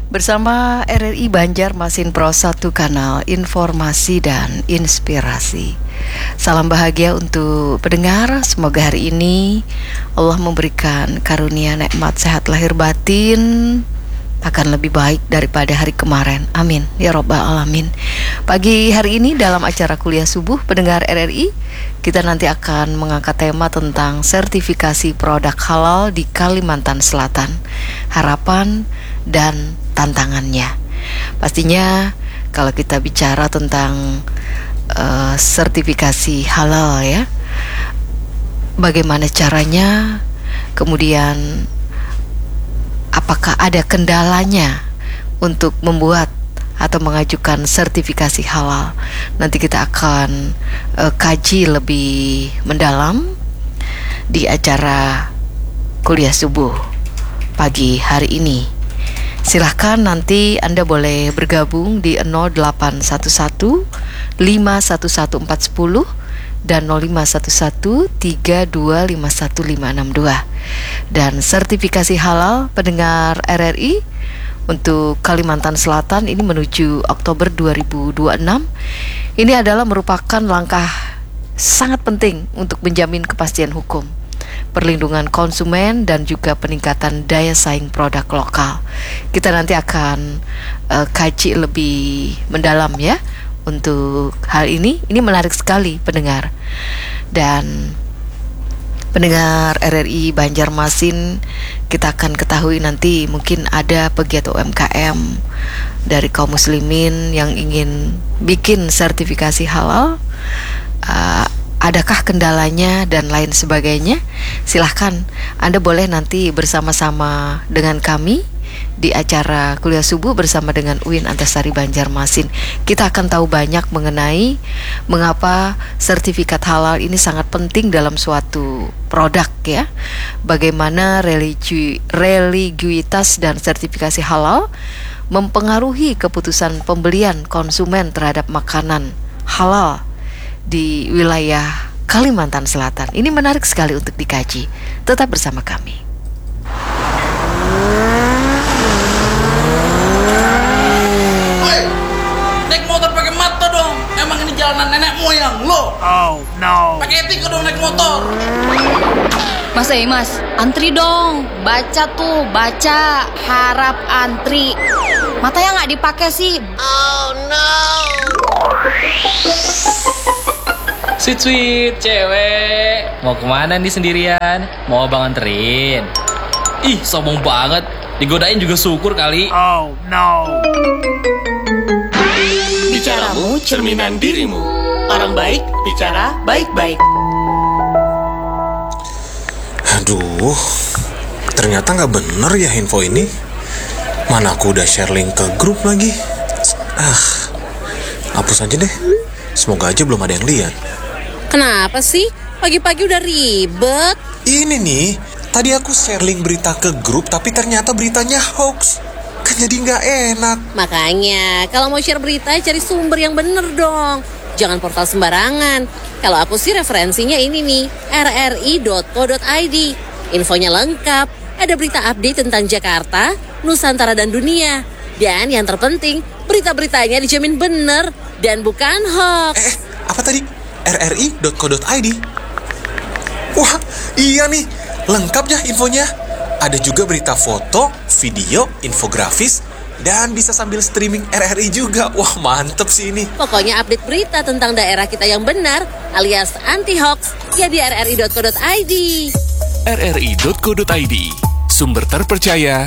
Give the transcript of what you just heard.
Bersama RRI Banjarmasin Pro 1 kanal informasi dan inspirasi. Salam bahagia untuk pendengar. Semoga hari ini Allah memberikan karunia nikmat sehat lahir batin akan lebih baik daripada hari kemarin. Amin ya robbal alamin. Pagi hari ini dalam acara kuliah subuh pendengar RRI, kita nanti akan mengangkat tema tentang sertifikasi produk halal di Kalimantan Selatan, harapan dan tantangannya. Pastinya kalau kita bicara tentang sertifikasi halal ya, bagaimana caranya, kemudian apakah ada kendalanya untuk membuat atau mengajukan sertifikasi halal. Nanti kita akan kaji lebih mendalam di acara kuliah subuh pagi hari ini. Silahkan nanti Anda boleh bergabung di 0811 511410 dan 0511 3251 Dan sertifikasi halal pendengar RRI untuk Kalimantan Selatan ini menuju Oktober 2026. Ini adalah merupakan langkah sangat penting untuk menjamin kepastian hukum, perlindungan konsumen dan juga peningkatan daya saing produk lokal. Kita nanti akan kaji lebih mendalam ya untuk hal ini. Ini menarik sekali pendengar. Dan pendengar RRI Banjarmasin, kita akan ketahui nanti mungkin ada pegiat UMKM dari kaum muslimin yang ingin bikin sertifikasi halal. Adakah kendalanya dan lain sebagainya? Silahkan Anda boleh nanti bersama-sama dengan kami di acara kuliah subuh bersama dengan UIN Antasari Banjarmasin. Kita akan tahu banyak mengenai mengapa sertifikat halal ini sangat penting dalam suatu produk ya. Bagaimana religiusitas dan sertifikasi halal mempengaruhi keputusan pembelian konsumen terhadap makanan halal di wilayah Kalimantan Selatan. Ini menarik sekali untuk dikaji. Tetap bersama kami. Naik motor pakai mata dong. Emang ini jalanan nenek moyang lo. Oh no. Pakai etika dong naik motor. Mas, antri dong. Baca tuh, baca. Harap antri. Matanya nggak dipakai sih. Oh no. Sweet cewek, mau kemana nih sendirian? Mau abang anterin? Ih, sombong banget. Digodain juga syukur kali. Oh no. Bicaramu cerminan dirimu. Orang baik bicara baik-baik. Aduh, ternyata nggak bener ya info ini. Mana aku udah share link ke grup lagi. Hapus aja deh. Semoga aja belum ada yang lihat. Kenapa sih? Pagi-pagi udah ribet. Ini nih, tadi aku share link berita ke grup, tapi ternyata beritanya hoax. Kan jadi nggak enak. Makanya, kalau mau share berita, cari sumber yang bener dong. Jangan portal sembarangan. Kalau aku sih referensinya ini nih, rri.co.id. Infonya lengkap, ada berita update tentang Jakarta, Nusantara dan dunia. Dan yang terpenting, berita-beritanya dijamin bener dan bukan hoax. Apa tadi? rri.co.id. Wah, iya nih, lengkap ya infonya. Ada juga berita foto, video, infografis, dan bisa sambil streaming RRI juga. Wah, mantep sih ini. Pokoknya update berita tentang daerah kita yang benar alias anti-hoax ya di rri.co.id. rri.co.id, sumber terpercaya